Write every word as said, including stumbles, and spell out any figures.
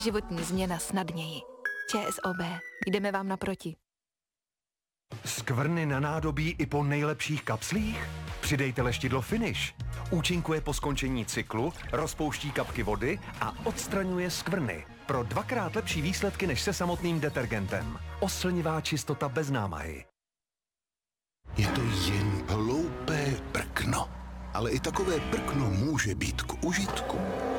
Životní změna snadněji. ČSOB. Jdeme vám naproti. Skvrny na nádobí i po nejlepších kapslích? Přidejte leštidlo Finish. Účinkuje po skončení cyklu, rozpouští kapky vody a odstraňuje skvrny. Pro dvakrát lepší výsledky než se samotným detergentem. Oslnivá čistota bez námahy. Je to jen hloupé prkno. Ale i takové prkno může být k užitku.